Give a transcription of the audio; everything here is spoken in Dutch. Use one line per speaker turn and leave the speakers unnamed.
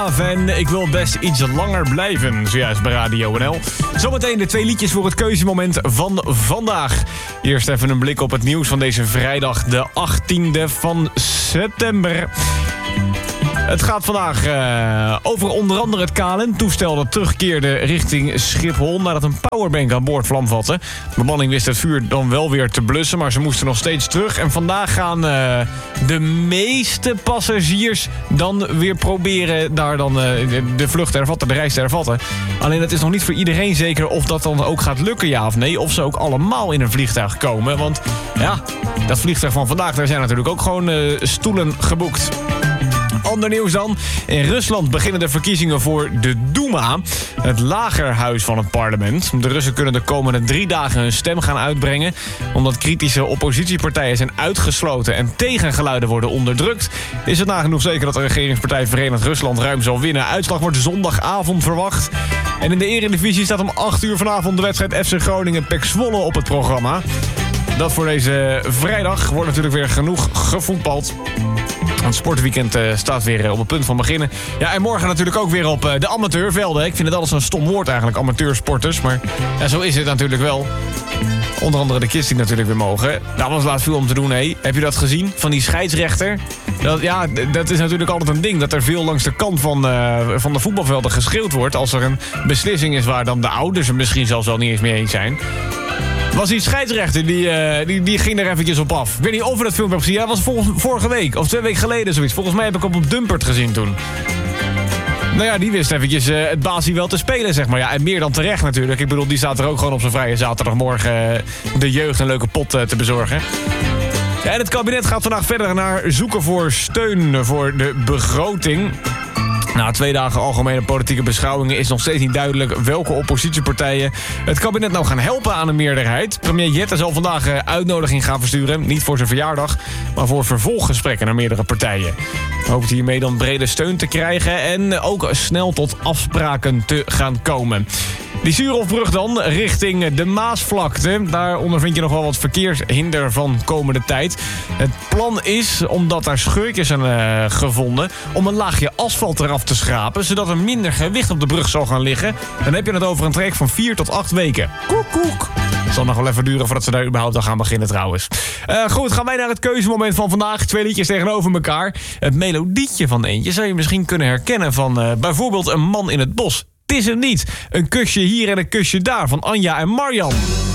En ik wil best iets langer blijven, zojuist bij Radio NL. Zometeen de 2 liedjes voor het keuzemoment van vandaag. Eerst even een blik op het nieuws van deze vrijdag, de 18e van september. Het gaat vandaag over onder andere het KLM-toestel dat terugkeerde richting Schiphol nadat een powerbank aan boord vlam vatte. De bemanning wist het vuur dan wel weer te blussen, maar ze moesten nog steeds terug. En vandaag gaan de meeste passagiers dan weer proberen daar dan de vlucht te hervatten, de reis te hervatten. Alleen het is nog niet voor iedereen zeker of dat dan ook gaat lukken, ja of nee. Of ze ook allemaal in een vliegtuig komen. Want ja, dat vliegtuig van vandaag, daar zijn natuurlijk ook gewoon stoelen geboekt. Ander nieuws dan. In Rusland beginnen de verkiezingen voor de Duma, het lagerhuis van het parlement. De Russen kunnen de komende 3 dagen hun stem gaan uitbrengen. Omdat kritische oppositiepartijen zijn uitgesloten en tegengeluiden worden onderdrukt, is het nagenoeg zeker dat de regeringspartij Verenigd Rusland ruim zal winnen. Uitslag wordt zondagavond verwacht. En in de Eredivisie staat om 8 uur vanavond de wedstrijd FC Groningen-PEC Zwolle op het programma. Dat voor deze vrijdag wordt natuurlijk weer genoeg gevoetbald. Het sportweekend staat weer op het punt van beginnen. Ja, en morgen natuurlijk ook weer op de amateurvelden. Ik vind het altijd zo'n stom woord eigenlijk, amateursporters. Maar ja, zo is het natuurlijk wel. Onder andere de kids die natuurlijk weer mogen. Daar was laatst veel om te doen, hé. Heb je dat gezien? Van die scheidsrechter? Dat is natuurlijk altijd een ding. Dat er veel langs de kant van de voetbalvelden geschreeuwd wordt. Als er een beslissing is waar dan de ouders er misschien zelfs wel niet eens mee eens zijn. Was die scheidsrechter, die ging er eventjes op af. Ik weet niet of we dat filmpje hebben gezien. Ja, dat was vorige week, of 2 weken geleden zoiets. Volgens mij heb ik hem op Dumpert gezien toen. Nou ja, die wist eventjes het basie wel te spelen, zeg maar. Ja, en meer dan terecht natuurlijk. Ik bedoel, die staat er ook gewoon op zijn vrije zaterdagmorgen de jeugd een leuke pot te bezorgen. Ja, en het kabinet gaat vandaag verder naar zoeken voor steun voor de begroting. Na 2 dagen algemene politieke beschouwingen is nog steeds niet duidelijk welke oppositiepartijen het kabinet nou gaan helpen aan een meerderheid. Premier Jette zal vandaag uitnodiging gaan versturen, niet voor zijn verjaardag, maar voor vervolggesprekken naar meerdere partijen. Hoopt hiermee dan brede steun te krijgen en ook snel tot afspraken te gaan komen. Die Suurhofbrug dan, richting de Maasvlakte. Daar ondervind je nog wel wat verkeershinder van komende tijd. Het plan is, omdat daar scheurtjes zijn gevonden, om een laagje asfalt eraf te schrapen, zodat er minder gewicht op de brug zal gaan liggen. Dan heb je het over een traject van 4 tot 8 weken. Koek, koek. Het zal nog wel even duren voordat ze daar überhaupt al gaan beginnen trouwens. Goed, gaan wij naar het keuzemoment van vandaag. 2 liedjes tegenover elkaar. Het melodietje van eentje zou je misschien kunnen herkennen van bijvoorbeeld Een man in het bos. Het is hem niet. Een kusje hier en een kusje daar van Anja en Marjan.